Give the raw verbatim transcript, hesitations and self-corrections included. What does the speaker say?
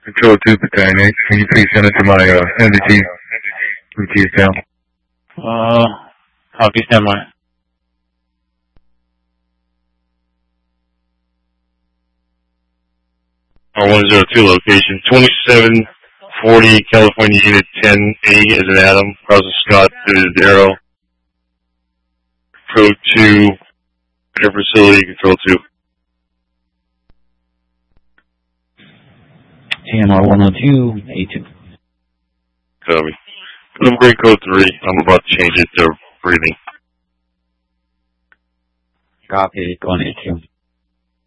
Control two, Battalion eight. Can you please send it to my uh, N D T, N D T account? Uh, copy, standby. R one zero two location, twenty-seven forty California Unit ten A as an Adam, crossing Scott to the Darrow. Control two, air facility, control two. T M R one oh two, A two. Copy. Upgrade code three, I'm about to change it to breathing. Copy, going A two.